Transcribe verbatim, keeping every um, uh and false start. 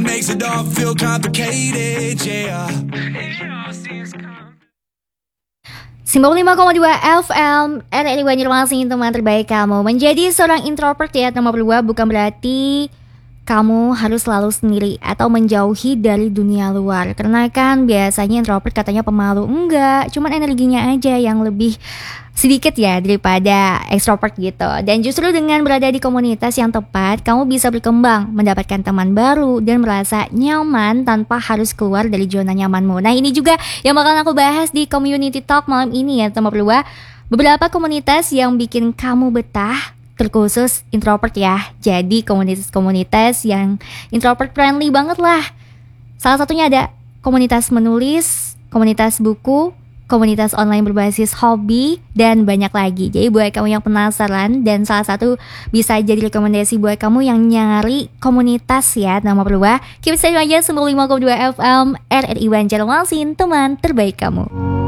makes it all feel complicated, yeah. sembilan puluh lima koma dua F M R R I Banjarmasin, teman terbaik kamu. Menjadi seorang introvert ya, nomor dua, bukan berarti kamu harus selalu sendiri atau menjauhi dari dunia luar. Karena kan biasanya introvert katanya pemalu. Enggak, cuman energinya aja yang lebih sedikit ya daripada extrovert gitu. Dan justru dengan berada di komunitas yang tepat, kamu bisa berkembang, mendapatkan teman baru, dan merasa nyaman tanpa harus keluar dari zona nyamanmu. Nah, ini juga yang bakal aku bahas di Community Talk malam ini ya, teman berdua. Beberapa komunitas yang bikin kamu betah, terkhusus introvert ya. Jadi komunitas-komunitas yang introvert friendly banget lah. Salah satunya ada komunitas menulis, komunitas buku, komunitas online berbasis hobi, dan banyak lagi. Jadi buat kamu yang penasaran, dan salah satu bisa jadi rekomendasi buat kamu yang nyari komunitas ya, nama berdua, keep stay aja sembilan puluh lima koma dua F M R R I Banjarmasin, teman terbaik kamu.